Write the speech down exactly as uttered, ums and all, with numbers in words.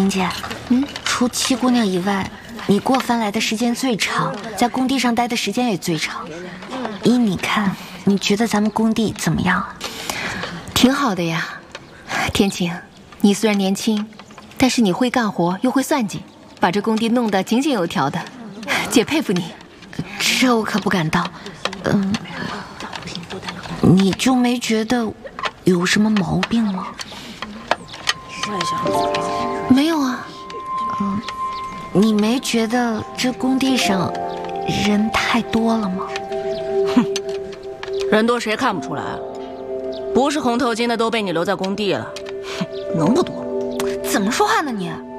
玲姐，嗯，除七姑娘以外，你过番来的时间最长，在工地上待的时间也最长。依你看，你觉得咱们工地怎么样啊？ 挺好的呀，天晴，你虽然年轻，但是你会干活又会算计，把这工地弄得井井有条的，姐佩服你。 这我可不敢当。嗯，你就没觉得有什么毛病吗？ 没有啊。 嗯，你没觉得这工地上人太多了吗？ 哼，人多谁看不出来啊？不是红头巾的都被你留在工地了，哼，能不多吗？ 怎么说话呢你？